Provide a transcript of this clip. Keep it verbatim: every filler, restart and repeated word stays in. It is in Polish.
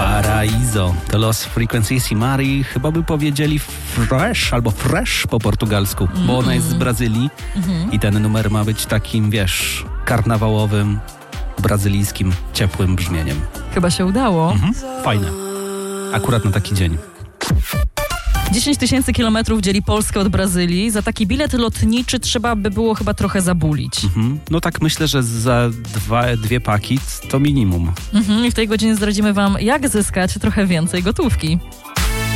Paraíso to Los Frequencies y Mari, chyba by powiedzieli fresh albo fresh po portugalsku, mm. bo ona jest z Brazylii mm-hmm. i ten numer ma być takim, wiesz, karnawałowym, brazylijskim, ciepłym brzmieniem. Chyba się udało. Mhm. Fajne. Akurat na taki dzień. dziesięć tysięcy kilometrów dzieli Polskę od Brazylii. Za taki bilet lotniczy trzeba by było chyba trochę zabulić. Mhm. No tak myślę, że za dwa, dwie paki to minimum. Mhm. I w tej godzinie zdradzimy wam, jak zyskać trochę więcej gotówki.